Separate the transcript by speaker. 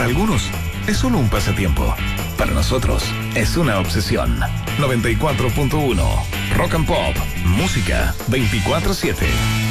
Speaker 1: algunos es solo un pasatiempo. Para nosotros es una obsesión. 94.1 Rock and Pop, música 24/7.